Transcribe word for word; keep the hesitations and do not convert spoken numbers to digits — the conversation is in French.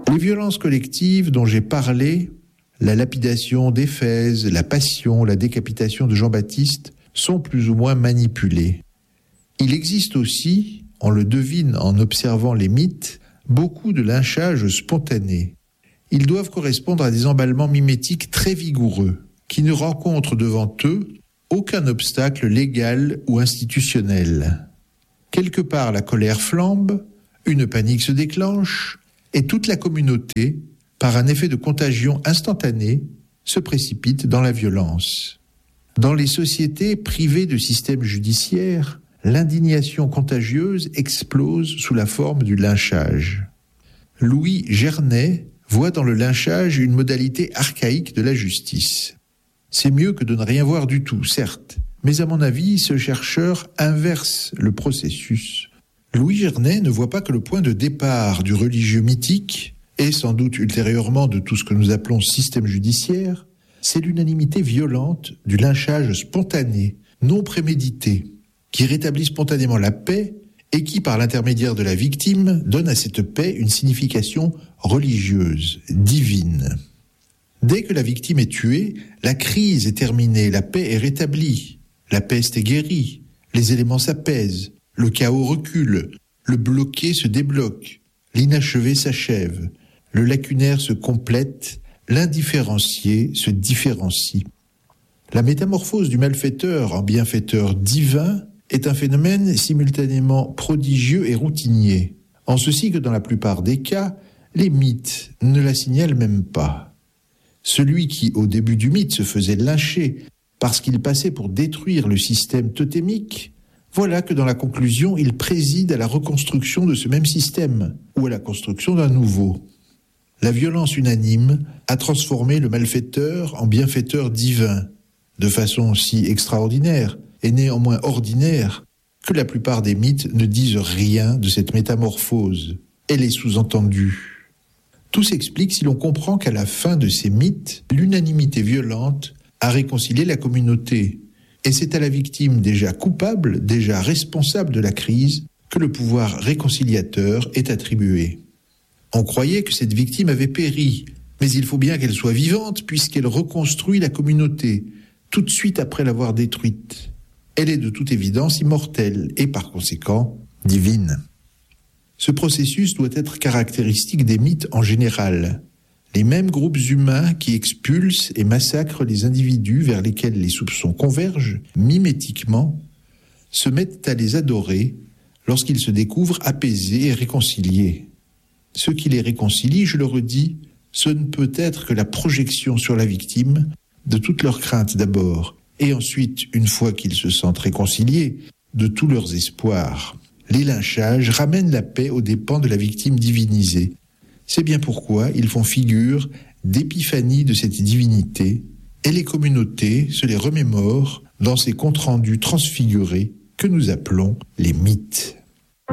Les violences collectives dont j'ai parlé, la lapidation d'Éphèse, la passion, la décapitation de Jean-Baptiste, sont plus ou moins manipulées. Il existe aussi, on le devine en observant les mythes, beaucoup de lynchages spontanés. Ils doivent correspondre à des emballements mimétiques très vigoureux, qui ne rencontrent devant eux aucun obstacle légal ou institutionnel. Quelque part, la colère flambe, une panique se déclenche, et toute la communauté, par un effet de contagion instantané, se précipite dans la violence. Dans les sociétés privées de système judiciaire, l'indignation contagieuse explose sous la forme du lynchage. Louis Gernet voit dans le lynchage une modalité archaïque de la justice. C'est mieux que de ne rien voir du tout, certes, mais à mon avis, ce chercheur inverse le processus. Louis Gernet ne voit pas que le point de départ du religieux mythique, et sans doute ultérieurement de tout ce que nous appelons système judiciaire, c'est l'unanimité violente du lynchage spontané, non prémédité, qui rétablit spontanément la paix et qui, par l'intermédiaire de la victime, donne à cette paix une signification religieuse, divine. Dès que la victime est tuée, la crise est terminée, la paix est rétablie, la peste est guérie, les éléments s'apaisent, le chaos recule, le bloqué se débloque, l'inachevé s'achève, le lacunaire se complète, l'indifférencié se différencie. La métamorphose du malfaiteur en bienfaiteur divin est un phénomène simultanément prodigieux et routinier, en ceci que dans la plupart des cas, les mythes ne la signalent même pas. Celui qui, au début du mythe, se faisait lyncher parce qu'il passait pour détruire le système totémique, voilà que dans la conclusion, il préside à la reconstruction de ce même système, ou à la construction d'un nouveau. La violence unanime a transformé le malfaiteur en bienfaiteur divin, de façon si extraordinaire et néanmoins ordinaire que la plupart des mythes ne disent rien de cette métamorphose. Elle est sous-entendue. Tout s'explique si l'on comprend qu'à la fin de ces mythes, l'unanimité violente a réconcilié la communauté. Et c'est à la victime déjà coupable, déjà responsable de la crise, que le pouvoir réconciliateur est attribué. On croyait que cette victime avait péri, mais il faut bien qu'elle soit vivante puisqu'elle reconstruit la communauté, tout de suite après l'avoir détruite. Elle est de toute évidence immortelle et par conséquent divine. Ce processus doit être caractéristique des mythes en général. Les mêmes groupes humains qui expulsent et massacrent les individus vers lesquels les soupçons convergent, mimétiquement, se mettent à les adorer lorsqu'ils se découvrent apaisés et réconciliés. Ce qui les réconcilie, je le redis, ce ne peut être que la projection sur la victime de toutes leurs craintes d'abord, et ensuite, une fois qu'ils se sentent réconciliés, de tous leurs espoirs. Les lynchages ramènent la paix aux dépens de la victime divinisée. C'est bien pourquoi ils font figure d'épiphanie de cette divinité, et les communautés se les remémorent dans ces comptes rendus transfigurés que nous appelons les mythes.